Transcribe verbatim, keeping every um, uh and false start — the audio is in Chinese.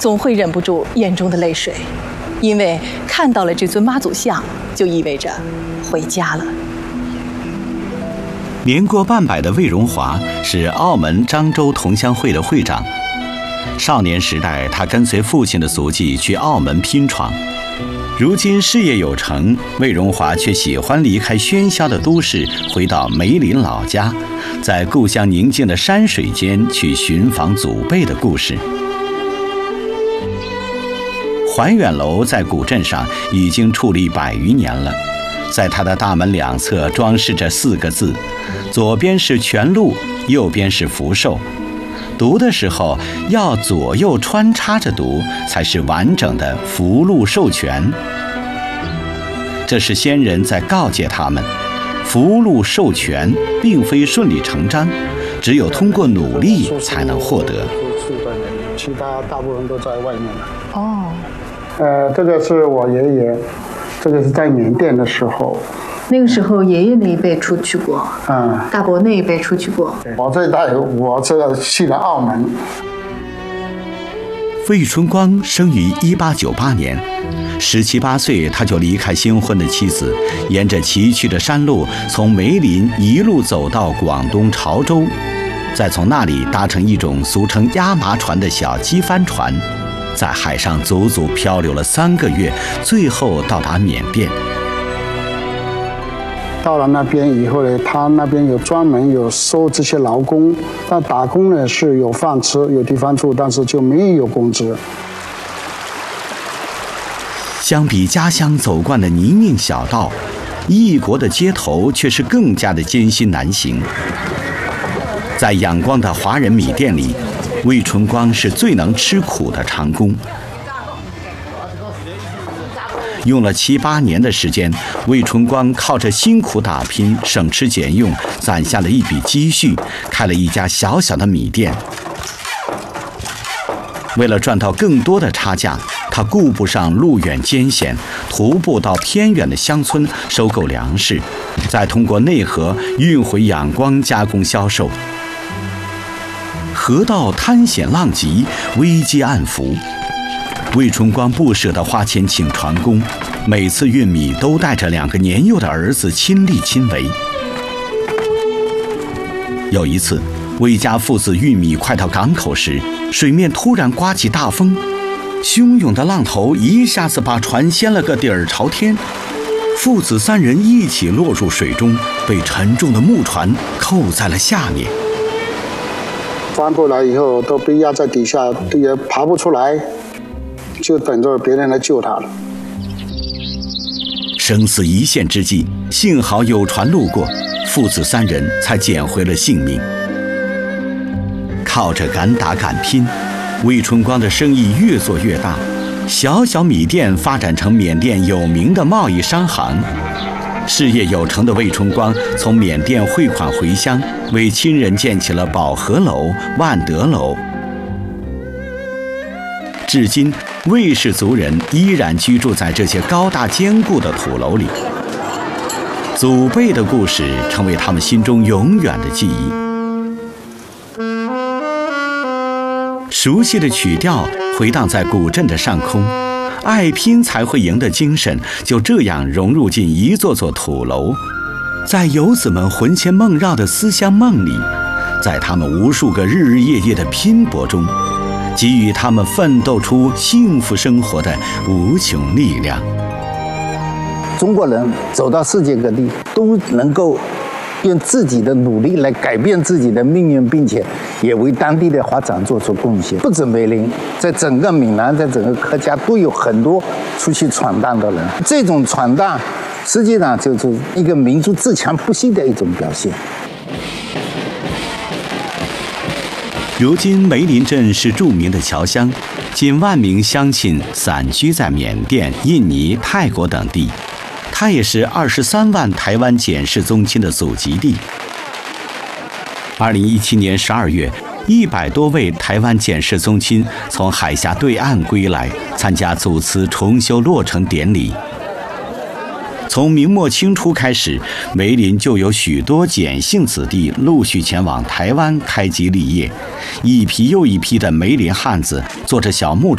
总会忍不住眼中的泪水，因为看到了这尊妈祖像，就意味着回家了。 年过半百的魏荣华是澳门漳州同乡会的会长。少年时代，他跟随父亲的足迹去澳门拼闯。如今事业有成，魏荣华却喜欢离开喧嚣的都市，回到梅林老家，在故乡宁静的山水间去寻访祖辈的故事。怀远楼在古镇上已经矗立百余年了，在它的大门两侧装饰着四个字，左边是全鹿，右边是福寿。读的时候要左右穿插着读，才是完整的福禄寿全。这是先人在告诫他们，福禄寿全并非顺理成章，只有通过努力才能获得。 其他大部分都在外面了。 哦， 呃，这个是我爷爷，这个是在缅甸的时候。 那个时候爷爷那一辈出去过， 嗯， 大伯那一辈出去过。 我这一代，我这个去了澳门。 魏春光生于一八九八年，十七八岁他就离开新婚的妻子，沿着崎岖的山路，从梅林一路走到广东潮州，再从那里搭乘一种俗称压麻船的小机帆船，在海上足足漂流了三个月，最后到达缅甸。 到了那边以后呢，他那边有专门有收这些劳工，但打工呢是有饭吃，有地方住，但是就没有工资。 相比家乡走惯的泥泞小道，异国的街头却是更加的艰辛难行。在阳光的华人米店里，魏春光是最能吃苦的长工。用了七八年的时间，魏春光靠着辛苦打拼，省吃俭用，攒下了一笔积蓄，开了一家小小的米店。为了赚到更多的差价，他顾不上路远艰险，徒步到偏远的乡村收购粮食，再通过内河运回仰光加工销售。河道滩险浪急，危机暗伏。魏春光不舍得花钱请船工，每次运米都带着两个年幼的儿子亲力亲为。有一次，魏家父子运米快到港口时，水面突然刮起大风，汹涌的浪头一下子把船掀了个底儿朝天，父子三人一起落入水中，被沉重的木船扣在了下面。 翻过来以后都被压在底下，也爬不出来，就等着别人来救他了。 生死一线之际，幸好有船路过，父子三人才捡回了性命。靠着敢打敢拼，魏春光的生意越做越大，小小米店发展成缅甸有名的贸易商行。事业有成的魏春光从缅甸汇款回乡，为亲人建起了保和楼、万德楼。至今，魏氏族人依然居住在这些高大坚固的土楼里，祖辈的故事成为他们心中永远的记忆。熟悉的曲调回荡在古镇的上空，爱拼才会赢的精神就这样融入进一座座土楼，在游子们魂牵梦绕的思乡梦里，在他们无数个日日夜夜的拼搏中，给予他们奋斗出幸福生活的无穷力量。 中国人走到世界各地，都能够用自己的努力来改变自己的命运，并且也为当地的发展做出贡献。不止梅林，在整个闽南，在整个客家都有很多出去闯荡的人。这种闯荡，实际上就是一个民族自强不息的一种表现。 如今梅林镇是著名的侨乡，近万名乡亲散居在缅甸、印尼、泰国等地。它也是二十三万台湾简氏宗亲的祖籍地。二零一七年十二月，一百多位台湾简氏宗亲从海峡对岸归来，参加祖祠重修落成典礼。从明末清初开始，梅林就有许多简姓子弟陆续前往台湾开基立业，一批又一批的梅林汉子坐着小木